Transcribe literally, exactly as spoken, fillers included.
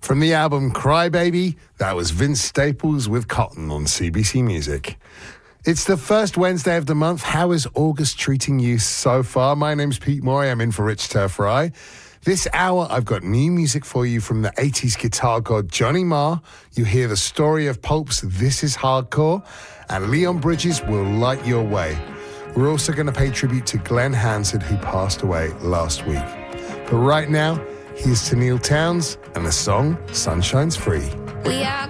From the album Cry Baby, that was Vince Staples with Cotton on C B C Music. It's the first Wednesday of the month. How is August treating you so far? My name's Pete Morey. I'm in for Rich Turfry. This hour, I've got new music for you from the eighties guitar god Johnny Marr. You hear the story of Pulp's This Is Hardcore, and Leon Bridges will light your way. We're also going to pay tribute to Glenn Hansard, who passed away last week. But right now, here's to Neil Towns and the song Sun Shines Free. We are